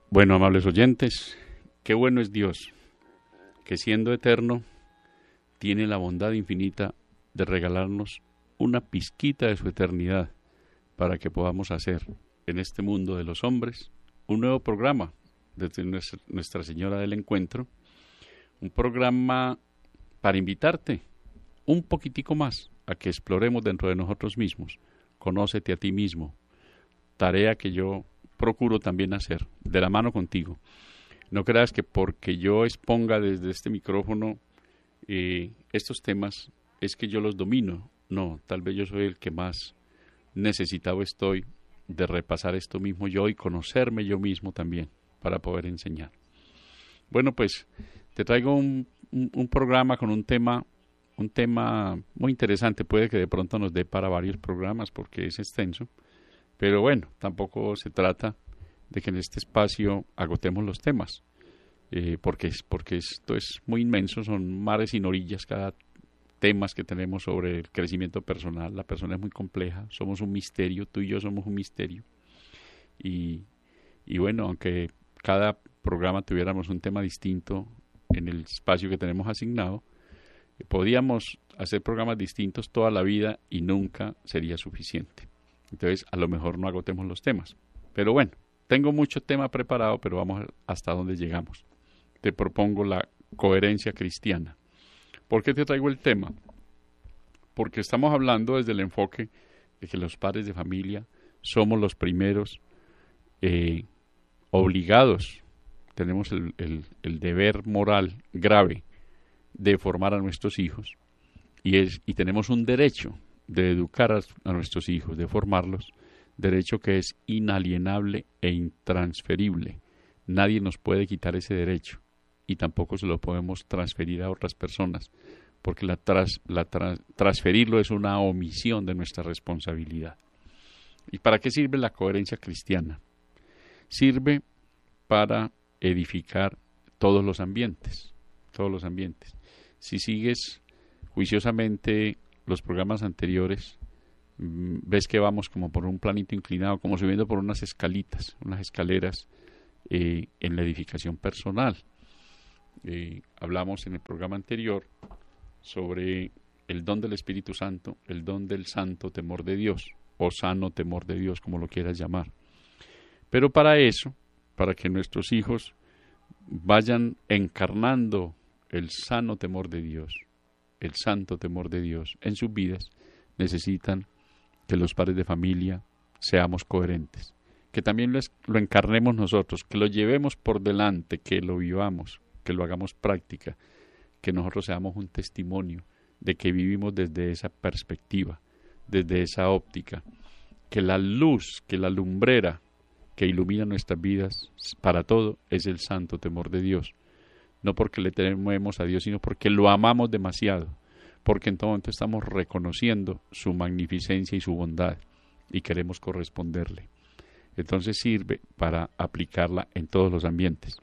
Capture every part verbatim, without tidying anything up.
Bueno, amables oyentes, qué bueno es Dios, que siendo eterno, tiene la bondad infinita de regalarnos una pizquita de su eternidad para que podamos hacer en este mundo de los hombres un nuevo programa desde Nuestra Señora del Encuentro, un programa para invitarte un poquitico más a que exploremos dentro de nosotros mismos. Conócete a ti mismo, tarea que yo procuro también hacer, de la mano contigo. No creas que porque yo exponga desde este micrófono eh, estos temas es que yo los domino. No, tal vez yo soy el que más necesitado estoy de repasar esto mismo yo y conocerme yo mismo también para poder enseñar. Bueno, pues te traigo un, un, un programa con un tema, un tema muy interesante. Puede que de pronto nos dé para varios programas porque es extenso. Pero bueno, tampoco se trata de que en este espacio agotemos los temas, eh, porque, es, porque esto es muy inmenso, son mares sin orillas cada temas que tenemos sobre el crecimiento personal. La persona es muy compleja, somos un misterio, tú y yo somos un misterio. Y, y bueno, aunque cada programa tuviéramos un tema distinto en el espacio que tenemos asignado, eh, podíamos hacer programas distintos toda la vida y nunca sería suficiente. Entonces, a lo mejor no agotemos los temas. Pero bueno, tengo mucho tema preparado, pero vamos hasta dónde llegamos. Te propongo la coherencia cristiana. ¿Por qué te traigo el tema? Porque estamos hablando desde el enfoque de que los padres de familia somos los primeros eh, obligados, tenemos el, el, el deber moral grave de formar a nuestros hijos y, es, y tenemos un derecho de educar a, a nuestros hijos, de formarlos, derecho que es inalienable e intransferible. Nadie nos puede quitar ese derecho y tampoco se lo podemos transferir a otras personas, porque la, tras, la tras, transferirlo es una omisión de nuestra responsabilidad. ¿Y para qué sirve la coherencia cristiana? Sirve para edificar todos los ambientes, todos los ambientes. Si sigues juiciosamente los programas anteriores, ves que vamos como por un planito inclinado, como subiendo por unas escalitas, unas escaleras eh, en la edificación personal. Eh, hablamos en el programa anterior sobre el don del Espíritu Santo, el don del santo temor de Dios, o sano temor de Dios, como lo quieras llamar. Pero para eso, para que nuestros hijos vayan encarnando el sano temor de Dios, el santo temor de Dios en sus vidas, necesitan que los padres de familia seamos coherentes, que también lo, es, lo encarnemos nosotros, que lo llevemos por delante, que lo vivamos, que lo hagamos práctica, que nosotros seamos un testimonio de que vivimos desde esa perspectiva, desde esa óptica, que la luz, que la lumbrera que ilumina nuestras vidas para todo es el santo temor de Dios. No porque le tememos a Dios, sino porque lo amamos demasiado, porque en todo momento estamos reconociendo su magnificencia y su bondad y queremos corresponderle. Entonces sirve para aplicarla en todos los ambientes.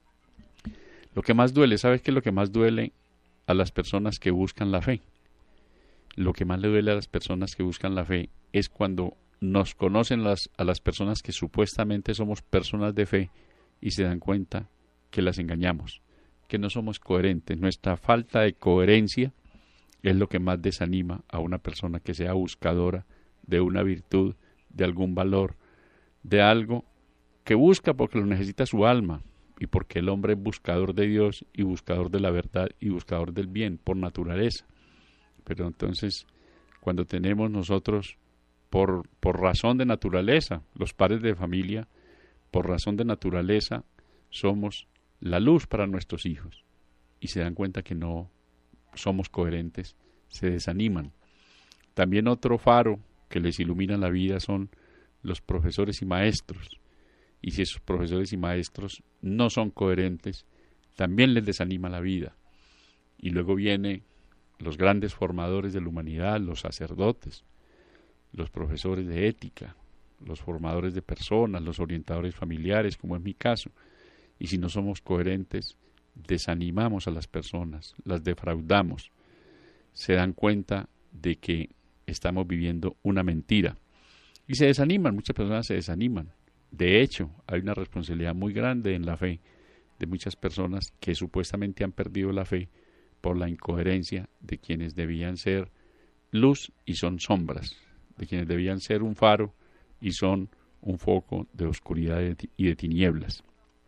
Lo que más duele, ¿sabes qué es lo que más duele a las personas que buscan la fe? Lo que más le duele a las personas que buscan la fe es cuando nos conocen las, a las personas que supuestamente somos personas de fe y se dan cuenta que las engañamos, que no somos coherentes. Nuestra falta de coherencia es lo que más desanima a una persona que sea buscadora de una virtud, de algún valor, de algo que busca porque lo necesita su alma y porque el hombre es buscador de Dios y buscador de la verdad y buscador del bien por naturaleza. Pero entonces, cuando tenemos nosotros, por, por razón de naturaleza, los padres de familia, por razón de naturaleza, somos la luz para nuestros hijos y se dan cuenta que no somos coherentes, se desaniman. También otro faro que les ilumina la vida son los profesores y maestros. Y si esos profesores y maestros no son coherentes, también les desanima la vida. Y luego vienen los grandes formadores de la humanidad, los sacerdotes, los profesores de ética, los formadores de personas, los orientadores familiares, como es mi caso. Y si no somos coherentes, desanimamos a las personas, las defraudamos. Se dan cuenta de que estamos viviendo una mentira. Y se desaniman, muchas personas se desaniman. De hecho, hay una responsabilidad muy grande en la fe de muchas personas que supuestamente han perdido la fe por la incoherencia de quienes debían ser luz y son sombras, de quienes debían ser un faro y son un foco de oscuridad y de tinieblas.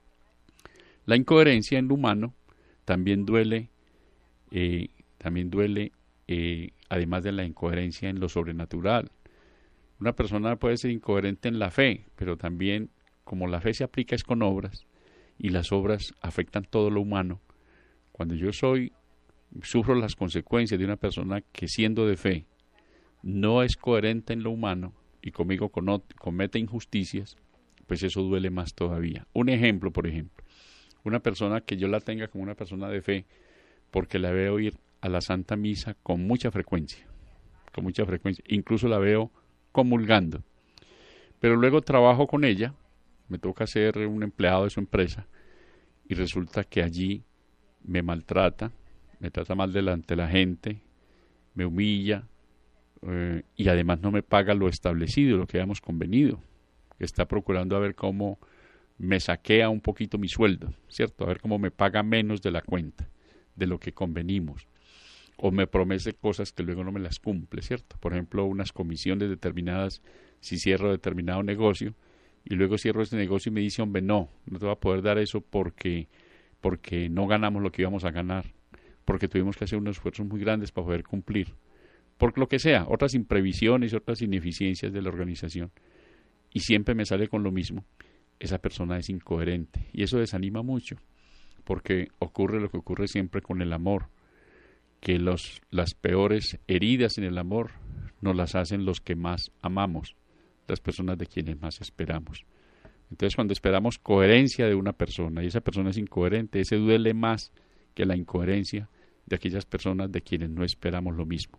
La incoherencia en lo humano también duele, eh, también duele eh, además de la incoherencia en lo sobrenatural. Una persona puede ser incoherente en la fe, pero también, como la fe se aplica es con obras, y las obras afectan todo lo humano, cuando yo soy, sufro las consecuencias de una persona que siendo de fe, no es coherente en lo humano, y conmigo comete injusticias, pues eso duele más todavía. Un ejemplo, por ejemplo, una persona que yo la tenga como una persona de fe, porque la veo ir a la Santa Misa con mucha frecuencia, con mucha frecuencia, incluso la veo comulgando, pero luego trabajo con ella, me toca ser un empleado de su empresa, y resulta que allí me maltrata, me trata mal delante de la gente, me humilla, eh, y además no me paga lo establecido, lo que habíamos convenido, que está procurando a ver cómo me saquea un poquito mi sueldo, ¿cierto? A ver cómo me paga menos de la cuenta, de lo que convenimos, o me promete cosas que luego no me las cumple, ¿cierto? Por ejemplo, unas comisiones determinadas si cierro determinado negocio, y luego cierro ese negocio y me dice, hombre, no, no te va a poder dar eso porque, porque no ganamos lo que íbamos a ganar, porque tuvimos que hacer unos esfuerzos muy grandes para poder cumplir, por lo que sea, otras imprevisiones, otras ineficiencias de la organización, y siempre me sale con lo mismo. Esa persona es incoherente, y eso desanima mucho, porque ocurre lo que ocurre siempre con el amor, que los, las peores heridas en el amor nos las hacen los que más amamos, las personas de quienes más esperamos. Entonces, cuando esperamos coherencia de una persona y esa persona es incoherente, ese duele más que la incoherencia de aquellas personas de quienes no esperamos lo mismo.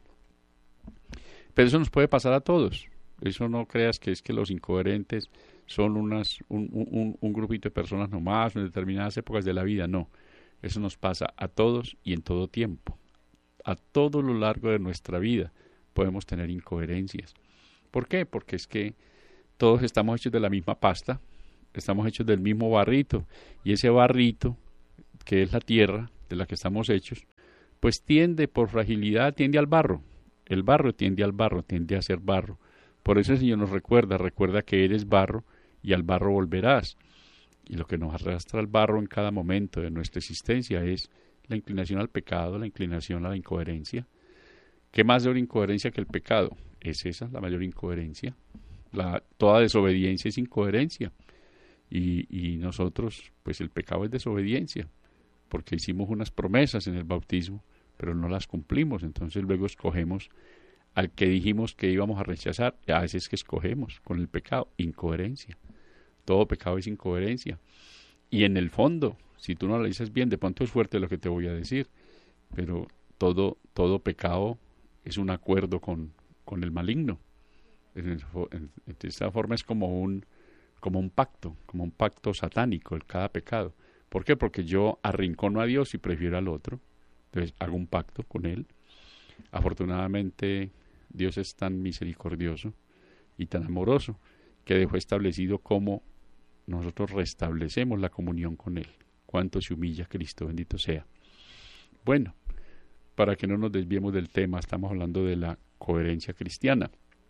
Pero eso nos puede pasar a todos. Eso no creas que es que los incoherentes son unas, un, un, un grupito de personas nomás en determinadas épocas de la vida. No, eso nos pasa a todos y en todo tiempo. A todo lo largo de nuestra vida podemos tener incoherencias. ¿Por qué? Porque es que todos estamos hechos de la misma pasta, estamos hechos del mismo barrito, y ese barrito, que es la tierra de la que estamos hechos, pues tiende por fragilidad, tiende al barro. El barro tiende al barro, tiende a ser barro. Por eso el Señor nos recuerda, recuerda que eres barro y al barro volverás. Y lo que nos arrastra al barro en cada momento de nuestra existencia es la inclinación al pecado, la inclinación a la incoherencia. ¿Qué más de una incoherencia que el pecado? Es esa la mayor incoherencia. La, toda desobediencia es incoherencia. Y, y nosotros, pues el pecado es desobediencia, porque hicimos unas promesas en el bautismo, pero no las cumplimos. Entonces luego escogemos al que dijimos que íbamos a rechazar. A veces que escogemos con el pecado, incoherencia. Todo pecado es incoherencia. Y en el fondo, si tú no lo dices bien, de pronto es fuerte lo que te voy a decir, pero todo, todo pecado es un acuerdo con, con el maligno. De esta forma es como un, como un pacto, como un pacto satánico, el cada pecado. ¿Por qué? Porque yo arrincono a Dios y prefiero al otro. Entonces hago un pacto con Él. Afortunadamente, Dios es tan misericordioso y tan amoroso que dejó establecido cómo nosotros restablecemos la comunión con Él. Cuánto se humilla Cristo, bendito sea. Bueno, para que no nos desviemos del tema, estamos hablando de la coherencia cristiana.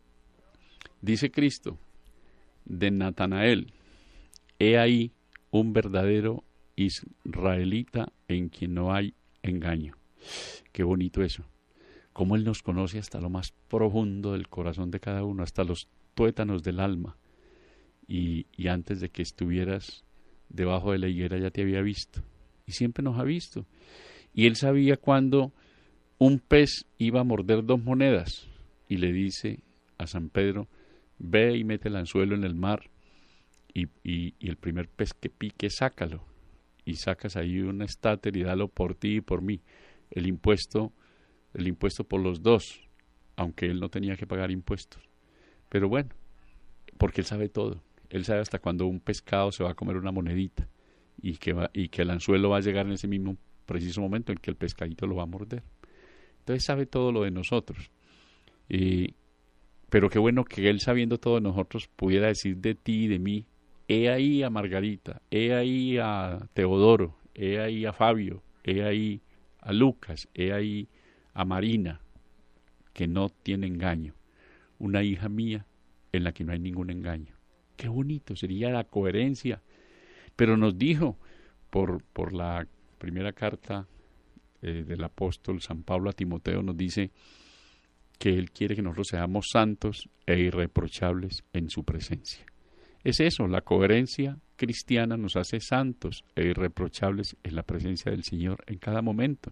Dice Cristo de Natanael, he ahí un verdadero israelita en quien no hay engaño. Qué bonito eso. Cómo Él nos conoce hasta lo más profundo del corazón de cada uno, hasta los tuétanos del alma. Y, y antes de que estuvieras debajo de la higuera ya te había visto. Y siempre nos ha visto. Y Él sabía cuando un pez iba a morder dos monedas. Y le dice a San Pedro, ve y mete el anzuelo en el mar. Y, y, y el primer pez que pique, sácalo. Y sacas ahí un estáter y dalo por ti y por mí. El impuesto, el impuesto por los dos. Aunque Él no tenía que pagar impuestos. Pero bueno, porque Él sabe todo. Él sabe hasta cuando un pescado se va a comer una monedita y que, va, y que el anzuelo va a llegar en ese mismo preciso momento en que el pescadito lo va a morder. Entonces sabe todo lo de nosotros. Y, pero qué bueno que Él, sabiendo todo de nosotros, pudiera decir de ti y de mí he ahí a Margarita, he ahí a Teodoro, he ahí a Fabio, he ahí a Lucas, he ahí a Marina, que no tiene engaño. Una hija mía en la que no hay ningún engaño. Qué bonito sería la coherencia. Pero nos dijo, por, por la primera carta eh, del apóstol San Pablo a Timoteo, nos dice que él quiere que nosotros seamos santos e irreprochables en su presencia. Es eso, la coherencia cristiana nos hace santos e irreprochables en la presencia del Señor en cada momento.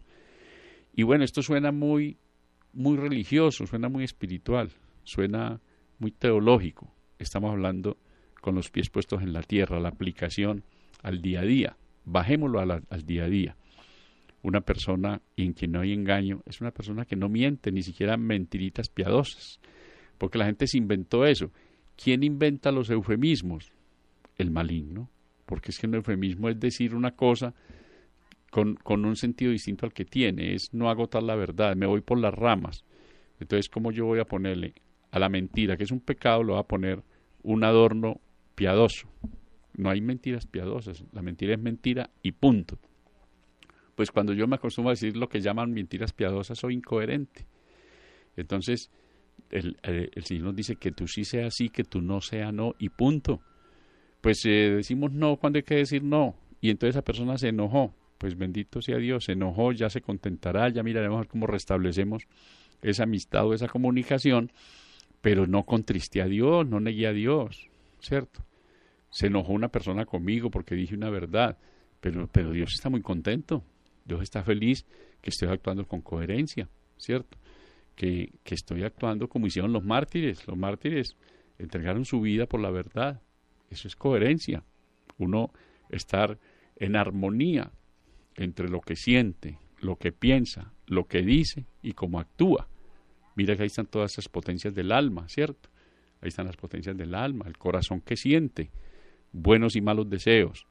Y bueno, esto suena muy, muy religioso, suena muy espiritual, suena muy teológico. Estamos hablando con los pies puestos en la tierra, la aplicación al día a día. Bajémoslo a la, al día a día. Una persona en quien no hay engaño es una persona que no miente, ni siquiera mentiritas piadosas, porque la gente se inventó eso. ¿Quién inventa los eufemismos? El maligno, porque es que un eufemismo es decir una cosa con, con un sentido distinto al que tiene, es no agotar la verdad, me voy por las ramas. Entonces, ¿cómo yo voy a ponerle a la mentira, que es un pecado, le voy a poner un adorno piadoso? No hay mentiras piadosas, la mentira es mentira y punto. Pues cuando yo me acostumbro a decir lo que llaman mentiras piadosas, soy incoherente. Entonces, el, el, el Señor nos dice que tú sí seas sí, que tú no sea no, y punto. Pues eh, decimos no cuando hay que decir no, y entonces esa persona se enojó. Pues bendito sea Dios, se enojó, ya se contentará, ya miraremos a ver cómo restablecemos esa amistad o esa comunicación, pero no contriste a Dios, no negué a Dios, ¿cierto? Se enojó una persona conmigo porque dije una verdad, pero, pero Dios está muy contento. Dios está feliz que estoy actuando con coherencia, ¿cierto? Que, que estoy actuando como hicieron los mártires. Los mártires entregaron su vida por la verdad. Eso es coherencia. Uno estar en armonía entre lo que siente, lo que piensa, lo que dice y cómo actúa. Mira que ahí están todas esas potencias del alma, ¿cierto? Ahí están las potencias del alma, el corazón que siente, buenos y malos deseos,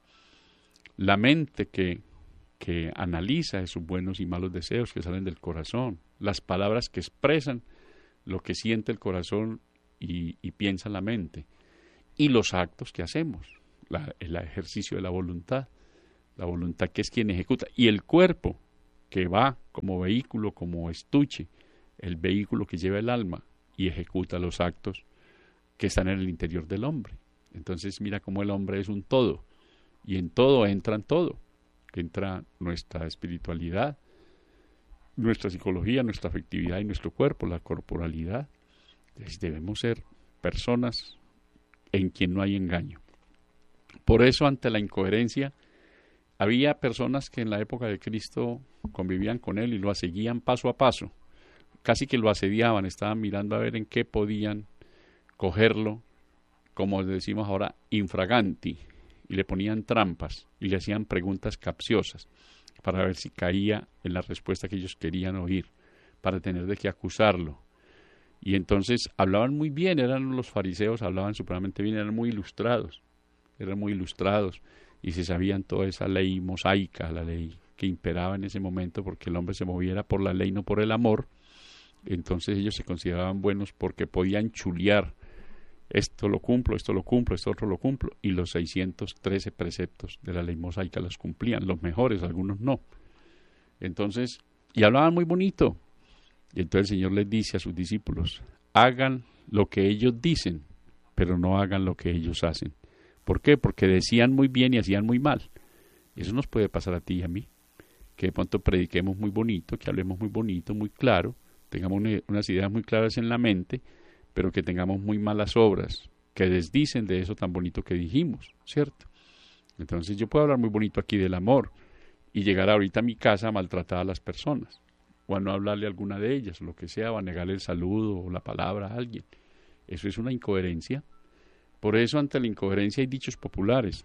la mente que que analiza esos buenos y malos deseos que salen del corazón, las palabras que expresan lo que siente el corazón y, y piensa la mente, y los actos que hacemos, la, el ejercicio de la voluntad, la voluntad que es quien ejecuta, y el cuerpo que va como vehículo, como estuche, el vehículo que lleva el alma y ejecuta los actos que están en el interior del hombre. Entonces mira cómo el hombre es un todo, y en todo entra en todo. Entra nuestra espiritualidad, nuestra psicología, nuestra afectividad y nuestro cuerpo, la corporalidad. Entonces debemos ser personas en quien no hay engaño. Por eso, ante la incoherencia, había personas que en la época de Cristo convivían con él y lo seguían paso a paso. Casi que lo asediaban, estaban mirando a ver en qué podían cogerlo, como decimos ahora, infraganti, y le ponían trampas y le hacían preguntas capciosas para ver si caía en la respuesta que ellos querían oír, para tener de qué acusarlo. Y entonces hablaban muy bien, eran los fariseos, hablaban supremamente bien, eran muy ilustrados, eran muy ilustrados y se sabían toda esa ley mosaica, la ley que imperaba en ese momento, porque el hombre se moviera por la ley, no por el amor. Entonces ellos se consideraban buenos porque podían chulear. Esto lo cumplo, esto lo cumplo, esto otro lo cumplo. Y los seiscientos trece preceptos de la ley mosaica los cumplían, los mejores, algunos no. Entonces, y hablaban muy bonito. Y entonces el Señor les dice a sus discípulos, hagan lo que ellos dicen, pero no hagan lo que ellos hacen. ¿Por qué? Porque decían muy bien y hacían muy mal. Eso nos puede pasar a ti y a mí. Que de pronto prediquemos muy bonito, que hablemos muy bonito, muy claro, tengamos una, unas ideas muy claras en la mente, pero que tengamos muy malas obras, que desdicen de eso tan bonito que dijimos, ¿cierto? Entonces yo puedo hablar muy bonito aquí del amor y llegar ahorita a mi casa a maltratar a las personas, o a no hablarle a alguna de ellas, lo que sea, o a negarle el saludo o la palabra a alguien. Eso es una incoherencia. Por eso ante la incoherencia hay dichos populares.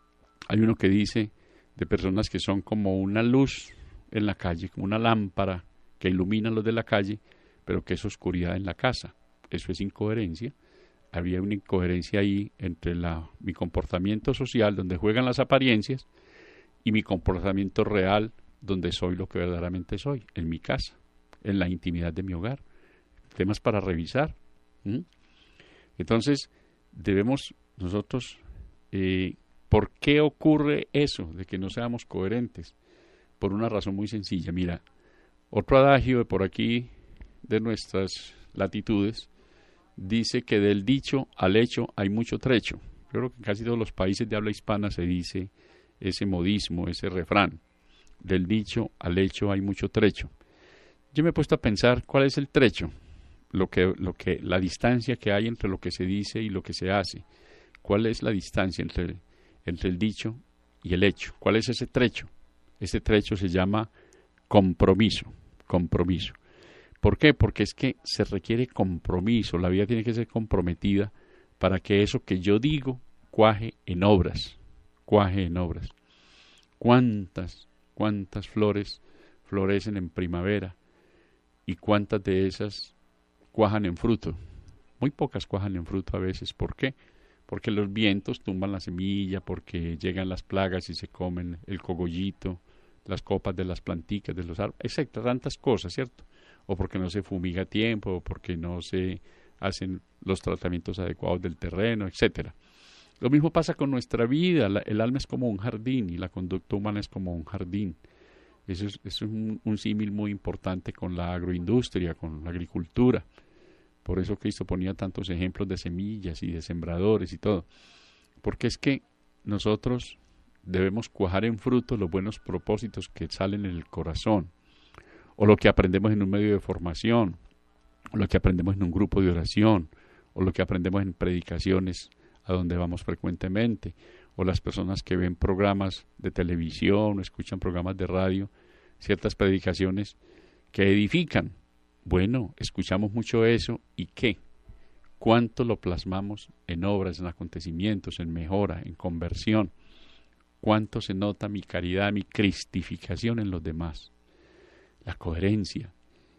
Hay uno que dice de personas que son como una luz en la calle, como una lámpara que ilumina a los de la calle, pero que es oscuridad en la casa. Eso es incoherencia. Había una incoherencia ahí entre la, mi comportamiento social, donde juegan las apariencias, y mi comportamiento real, donde soy lo que verdaderamente soy, en mi casa, en la intimidad de mi hogar. Temas para revisar. ¿Mm? Entonces, debemos nosotros Eh, ¿Por qué ocurre eso, de que no seamos coherentes? Por una razón muy sencilla. Mira, otro adagio de por aquí, de nuestras latitudes, dice que del dicho al hecho hay mucho trecho. Yo creo que en casi todos los países de habla hispana se dice ese modismo, ese refrán. Del dicho al hecho hay mucho trecho. Yo me he puesto a pensar cuál es el trecho, lo que, lo que, la distancia que hay entre lo que se dice y lo que se hace. ¿Cuál es la distancia entre, entre el dicho y el hecho? ¿Cuál es ese trecho? Ese trecho se llama compromiso, compromiso. ¿Por qué? Porque es que se requiere compromiso, la vida tiene que ser comprometida para que eso que yo digo cuaje en obras, cuaje en obras. ¿Cuántas, cuántas flores florecen en primavera y cuántas de esas cuajan en fruto? Muy pocas cuajan en fruto a veces. ¿Por qué? Porque los vientos tumban la semilla, porque llegan las plagas y se comen el cogollito, las copas de las planticas de los árboles, etcétera, tantas cosas, ¿cierto? O porque no se fumiga a tiempo, o porque no se hacen los tratamientos adecuados del terreno, etcétera. Lo mismo pasa con nuestra vida. La, el alma es como un jardín y la conducta humana es como un jardín. Eso es, eso es un, un símil muy importante con la agroindustria, con la agricultura. Por eso Cristo ponía tantos ejemplos de semillas y de sembradores y todo. Porque es que nosotros debemos cuajar en fruto los buenos propósitos que salen en el corazón, o lo que aprendemos en un medio de formación, o lo que aprendemos en un grupo de oración, o lo que aprendemos en predicaciones a donde vamos frecuentemente, o las personas que ven programas de televisión o escuchan programas de radio, ciertas predicaciones que edifican. Bueno, escuchamos mucho eso, ¿y qué? ¿Cuánto lo plasmamos en obras, en acontecimientos, en mejora, en conversión? ¿Cuánto se nota mi caridad, mi cristificación en los demás? La coherencia.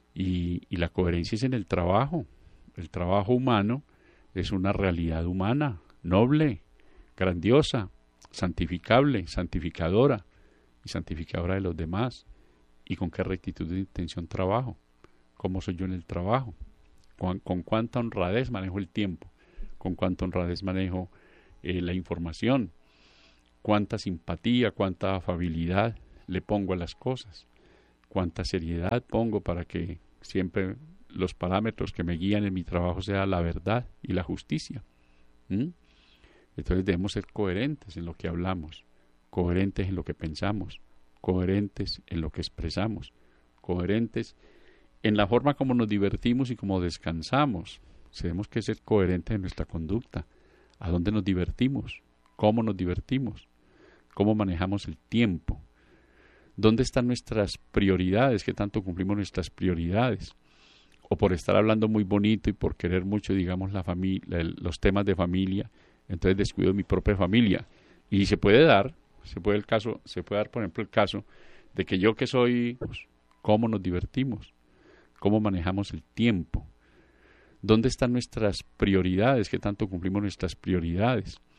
Y, y la coherencia es en el trabajo. El trabajo humano es una realidad humana, noble, grandiosa, santificable, santificadora y santificadora de los demás. ¿Y con qué rectitud de intención trabajo? ¿Cómo soy yo en el trabajo? ¿Con, con cuánta honradez manejo el tiempo? ¿Con cuánta honradez manejo eh, la información? ¿Cuánta simpatía, cuánta afabilidad le pongo a las cosas? ¿Cuánta seriedad pongo para que siempre los parámetros que me guían en mi trabajo sean la verdad y la justicia? ¿Mm? Entonces debemos ser coherentes en lo que hablamos, coherentes en lo que pensamos, coherentes en lo que expresamos, coherentes en la forma como nos divertimos y como descansamos. Tenemos que ser coherentes en nuestra conducta. ¿A dónde nos divertimos? ¿Cómo nos divertimos? ¿Cómo manejamos el tiempo? ¿Dónde están nuestras prioridades? ¿Qué tanto cumplimos nuestras prioridades? O por estar hablando muy bonito y por querer mucho, digamos, la familia, los temas de familia, entonces descuido mi propia familia. Y se puede dar, se puede el caso, se puede dar, por ejemplo, el caso de que yo que soy, pues, ¿cómo nos divertimos? ¿Cómo manejamos el tiempo? ¿Dónde están nuestras prioridades? ¿Qué tanto cumplimos nuestras prioridades?